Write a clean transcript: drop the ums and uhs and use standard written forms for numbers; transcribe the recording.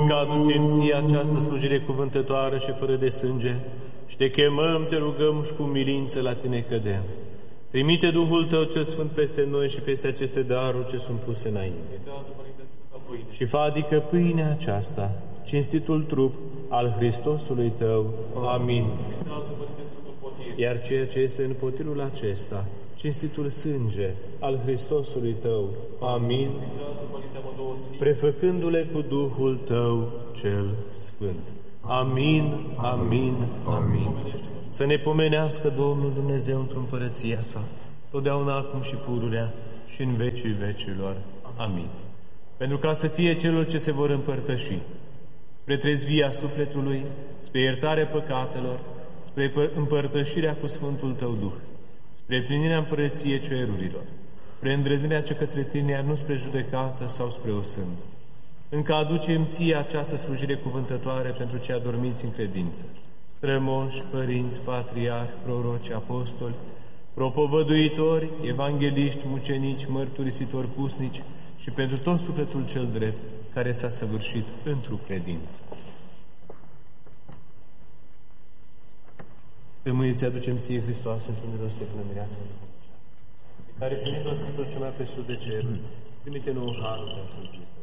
fiindcă aducem ție această slujire cuvântătoare și fără de sânge, și te chemăm, te rugăm și cu milință la tine cădem. Trimite Duhul Tău cel Sfânt peste noi și peste aceste daruri ce sunt puse înainte. Și fă adică pâinea aceasta, cinstitul trup al Hristosului Tău. Amin. Iar ceea ce este în potirul acesta, cinstitul sânge al Hristosului Tău. Amin. Prefăcându-le cu Duhul Tău cel Sfânt. Amin, amin, amin. Să ne pomenească Domnul Dumnezeu într-o împărăția sa, totdeauna, acum și pururea și în vecii vecilor. Amin. Pentru ca să fie celor ce se vor împărtăși spre trezvia sufletului, spre iertarea păcatelor, spre împărtășirea cu Sfântul Tău Duh, spre plinirea împărăției cerurilor, spre îndrăznirea ce către tine, iar nu spre judecată sau spre o sândă. Încă aducem ție această slujire cuvântătoare pentru cei adormiți în credință, strămoși, părinți, patriarhi, proroci, apostoli, propovăduitori, evangeliști, mucenici, mărturisitori pusnici și pentru tot sufletul cel drept care s-a săvârșit într-o credință. Pe mâine ți aducem ție, Hristoase, într-un miros de până mireasă, pe care primit-o Sfântul cel mai presus de cer, trimite nouă harul de a